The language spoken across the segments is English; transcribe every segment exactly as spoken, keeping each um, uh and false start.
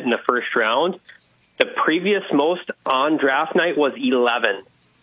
in the first round. The previous most on draft night was eleven.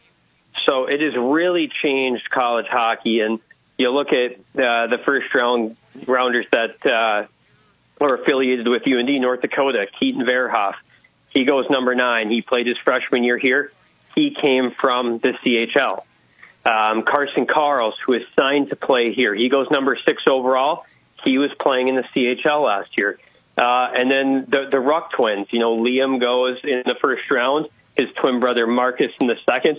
So it has really changed college hockey. And you look at uh, the first round rounders that uh, are affiliated with U N D, North Dakota, Keaton Verhoff. He goes number nine. He played his freshman year here. He came from the C H L. Um, Carson Karls, who is signed to play here, he goes number six overall. He was playing in the C H L last year. Uh, and then the, the Ruck twins, you know, Liam goes in the first round, his twin brother Marcus in the second.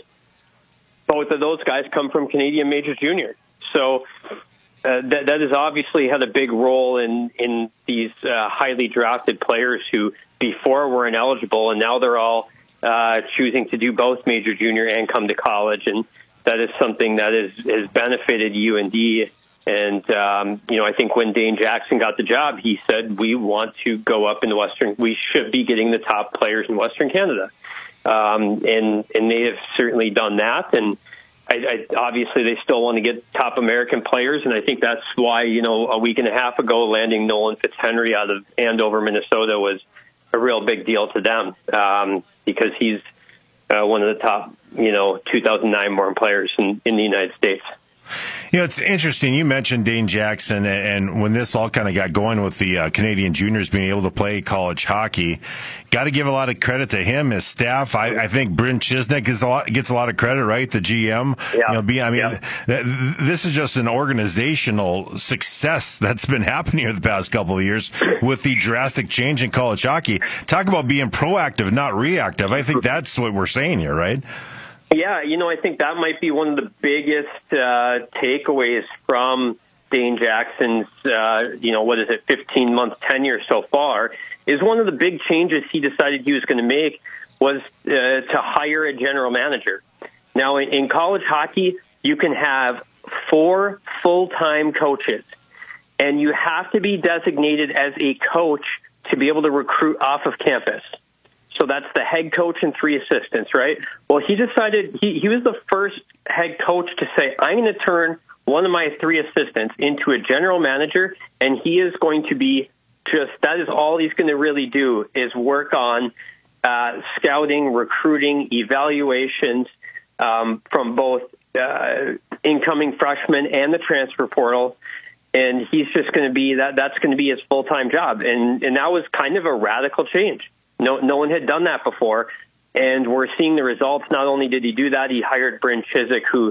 Both of those guys come from Canadian Major Junior. So uh, that, that has obviously had a big role in, in these uh, highly drafted players who before were ineligible, and now they're all uh, choosing to do both Major Junior and come to college. And that is something that is, has benefited U N D. And, um, you know, I think when Dane Jackson got the job, he said, we want to go up into Western, we should be getting the top players in Western Canada. Um, and, and they have certainly done that. And I, I, obviously they still want to get top American players. And I think that's why, you know, a week and a half ago, landing Nolan Fitzhenry out of Andover, Minnesota was a real big deal to them, um, because he's uh, one of the top, you know, two thousand nine born players in, in the United States. You know, it's interesting. You mentioned Dane Jackson, and when this all kind of got going with the uh, Canadian juniors being able to play college hockey, got to give a lot of credit to him, his staff. I, I think Bryn Chisnek gets a lot, gets a lot of credit, right? The G M. Yeah. You know, be, I mean, yeah. th- this is just an organizational success that's been happening here the past couple of years with the drastic change in college hockey. Talk about being proactive, not reactive. I think that's what we're saying here, right? Yeah, you know, I think that might be one of the biggest uh, takeaways from Dane Jackson's, uh, you know, what is it, fifteen-month tenure so far, is one of the big changes he decided he was going to make was uh, to hire a general manager. Now, in, in college hockey, you can have four full-time coaches, and you have to be designated as a coach to be able to recruit off of campus. So that's the head coach and three assistants, right? Well, he decided he, he was the first head coach to say, I'm going to turn one of my three assistants into a general manager, and he is going to be just, that is all he's going to really do is work on uh, scouting, recruiting, evaluations um, from both uh, incoming freshmen and the transfer portal. And he's just going to be, that that's going to be his full-time job. And, and that was kind of a radical change. No, no one had done that before, and we're seeing the results. Not only did he do that, he hired Bryn Chisnek, who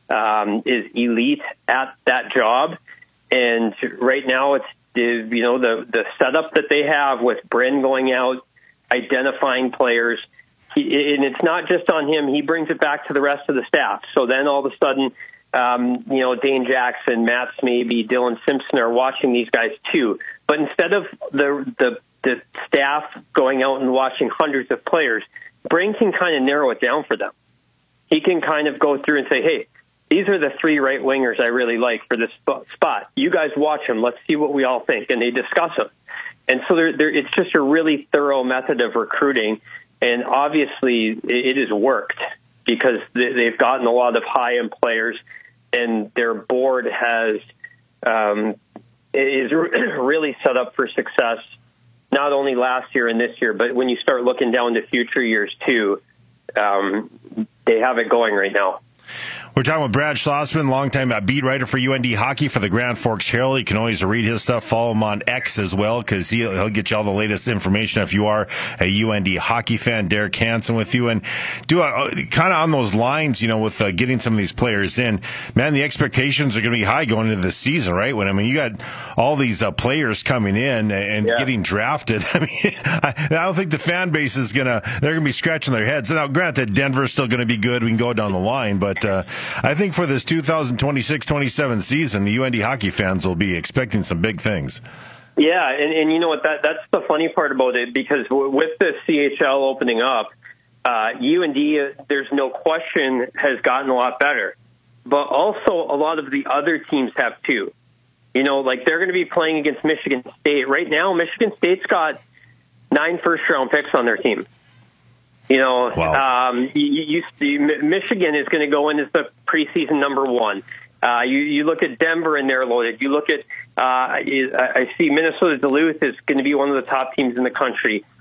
um, is elite at that job. And right now, it's you know the the setup that they have with Bryn going out, identifying players, he, and it's not just on him. He brings it back to the rest of the staff. So then all of a sudden, um, you know, Dane Jackson, Matt Smaby, Dylan Simpson are watching these guys too. But instead of the the the staff going out and watching hundreds of players, Bryn can kind of narrow it down for them. He can kind of go through and say, hey, these are the three right wingers I really like for this spot. You guys watch them. Let's see what we all think. And they discuss them. And so they're, they're, it's just a really thorough method of recruiting. And obviously it, it has worked because they, they've gotten a lot of high-end players, and their board has um, is really set up for success, not only last year and this year, but when you start looking down to future years too, um, they have it going right now. We're talking with Brad Schlossman, longtime uh, beat writer for U N D Hockey for the Grand Forks Herald. You can always read his stuff. Follow him on X as well, because he'll, he'll get you all the latest information if you are a U N D hockey fan. Derek Hansen with you. And do a, kind of on those lines, you know, with uh, getting some of these players in, man, the expectations are going to be high going into the season, right? When I mean, you got all these uh, players coming in and yeah. getting drafted. I mean, I, I don't think the fan base is going to, they're going to be scratching their heads. Now, granted, Denver's still going to be good. We can go down the line, but uh, I think for this two thousand twenty-six twenty-seven season, the U N D hockey fans will be expecting some big things. Yeah, and, and you know what? That that's the funny part about it, because with the C H L opening up, uh, U N D, there's no question, has gotten a lot better. But also a lot of the other teams have too. You know, like they're going to be playing against Michigan State. Right now, Michigan State's got nine first-round picks on their team. You know, wow. um, you, you, you, Michigan is going to go in as the preseason number one. Uh, you, you look at Denver and they're loaded. You look at, uh, I see Minnesota Duluth is going to be one of the top teams in the country.